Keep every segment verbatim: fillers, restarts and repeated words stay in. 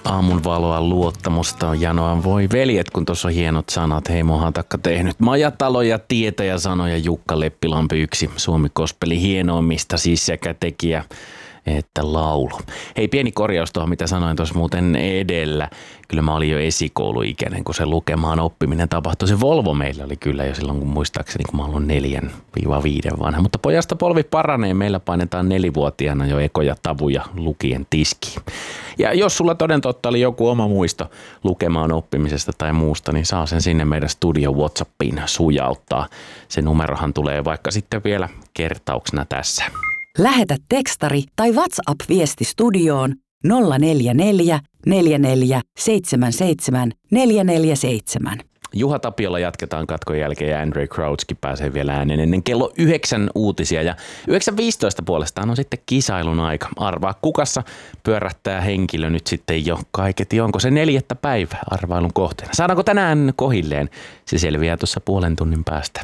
aamun valoa, luottamusta, janoa. Voi veljet, kun tuossa on hienot sanat. Heimo Hatakka tehnyt Majatalo ja tietä ja sanoja Jukka Leppilampi, yksi Suomi Gospelin hienoimmista, siis sekä tekijä että laulu. Hei, pieni korjaus tuohon, mitä sanoin tuossa muuten edellä. Kyllä mä olin jo esikouluikäinen, kun se lukemaan oppiminen tapahtui. Se Volvo meillä oli kyllä jo silloin, kun muistaakseni, kun mä olin neljän viiva viiden vanha. Mutta pojasta polvi paranee, meillä painetaan nelivuotiaana jo ekoja tavuja lukien tiskiin. Ja jos sulla toden totta oli joku oma muisto lukemaan oppimisesta tai muusta, niin saa sen sinne meidän studio WhatsAppiin sujauttaa. Se numerohan tulee vaikka sitten vielä kertauksena tässä. Lähetä tekstari tai WhatsApp-viesti studioon nolla neljä neljä neljä neljä seitsemän seitsemän neljä neljä seitsemän. Juha Tapiolla jatketaan katkon jälkeen ja Andre Crouchkin pääsee vielä ääneen ennen kello yhdeksän uutisia. Ja yhdeksän viisitoista puolestaan on sitten kisailun aika. Arvaa kukassa pyörähtää henkilö nyt sitten jo kaiketi. Onko se neljättä päivää arvailun kohteena? Saadaanko tänään kohilleen? Se selviää tuossa puolen tunnin päästä.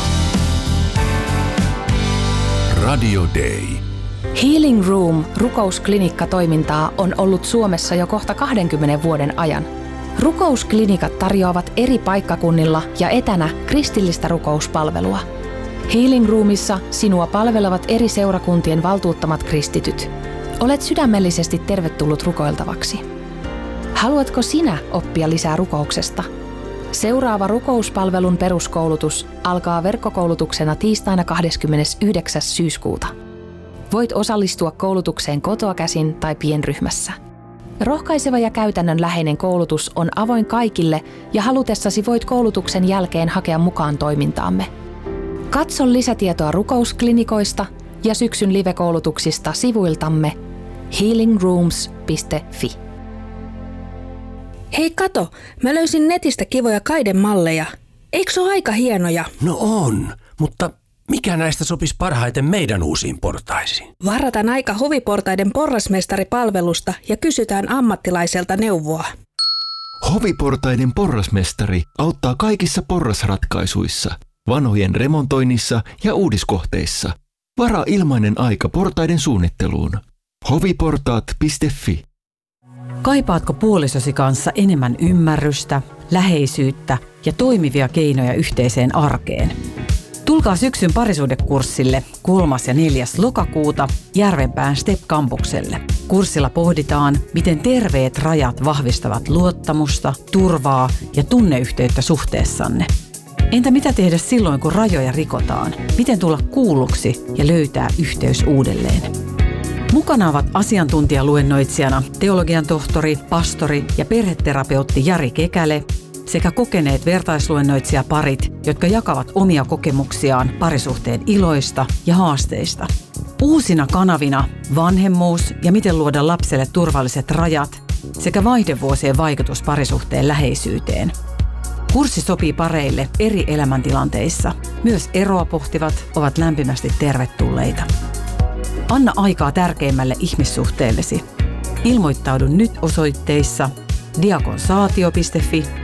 Radio Day. Healing Room rukousklinikka-toimintaa on ollut Suomessa jo kohta kahdenkymmenen vuoden ajan. Rukousklinikat tarjoavat eri paikkakunnilla ja etänä kristillistä rukouspalvelua. Healing Roomissa sinua palvelevat eri seurakuntien valtuuttamat kristityt. Olet sydämellisesti tervetullut rukoiltavaksi. Haluatko sinä oppia lisää rukouksesta? Seuraava rukouspalvelun peruskoulutus alkaa verkkokoulutuksena tiistaina kahdeskymmenesyhdeksäs syyskuuta. Voit osallistua koulutukseen kotoa käsin tai pienryhmässä. Rohkaiseva ja käytännönläheinen koulutus on avoin kaikille ja halutessasi voit koulutuksen jälkeen hakea mukaan toimintaamme. Katso lisätietoa rukousklinikoista ja syksyn live-koulutuksista sivuiltamme healing rooms piste fi. Hei kato, mä löysin netistä kivoja kaidemalleja. Eikö se ole aika hienoja? No on, mutta mikä näistä sopisi parhaiten meidän uusiin portaisiin? Varataan aika Hoviportaiden porrasmestaripalvelusta ja kysytään ammattilaiselta neuvoa. Hoviportaiden porrasmestari auttaa kaikissa porrasratkaisuissa, vanhojen remontoinnissa ja uudiskohteissa. Varaa ilmainen aika portaiden suunnitteluun. hoviportaat piste fi. Kaipaatko puolisosi kanssa enemmän ymmärrystä, läheisyyttä ja toimivia keinoja yhteiseen arkeen? Tulkaa syksyn parisuhdekurssille kolmas ja neljäs lokakuuta Järvenpään Step-kampukselle. Kurssilla pohditaan, miten terveet rajat vahvistavat luottamusta, turvaa ja tunneyhteyttä suhteessanne. Entä mitä tehdä silloin, kun rajoja rikotaan? Miten tulla kuulluksi ja löytää yhteys uudelleen? Mukana ovat asiantuntijaluennoitsijana teologian tohtori, pastori ja perheterapeutti Jari Kekäle sekä kokeneet vertaisluennoitsijaparit, jotka jakavat omia kokemuksiaan parisuhteen iloista ja haasteista. Uusina kanavina vanhemmuus ja miten luoda lapselle turvalliset rajat sekä vaihdevuosien vaikutus parisuhteen läheisyyteen. Kurssi sopii pareille eri elämäntilanteissa. Myös eroa pohtivat ovat lämpimästi tervetulleita. Anna aikaa tärkeimmälle ihmissuhteellesi. Ilmoittaudu nyt osoitteissa diakonsaatio piste fi